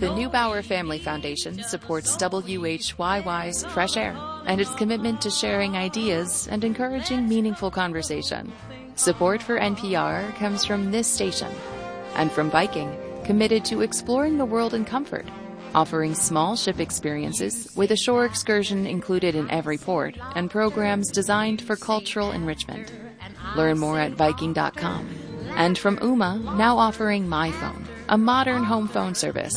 The Neubauer Family Foundation supports WHYY's Fresh Air and its commitment to sharing ideas and encouraging meaningful conversation. Support for NPR comes from this station and from Viking, committed to exploring the world in comfort, offering small ship experiences with a shore excursion included in every port and programs designed for cultural enrichment. Learn more at Viking.com. And from Ooma, now offering My Phone, a modern home phone service